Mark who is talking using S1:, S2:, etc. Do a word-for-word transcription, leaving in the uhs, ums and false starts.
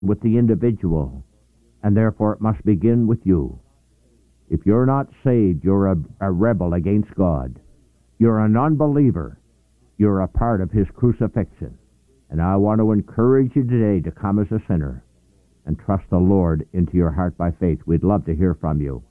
S1: with the individual, and therefore it must begin with you. If you're not saved, you're a, a rebel against God. You're an unbeliever. You're a part of his crucifixion. And I want to encourage you today to come as a sinner and trust the Lord into your heart by faith. We'd love to hear from you.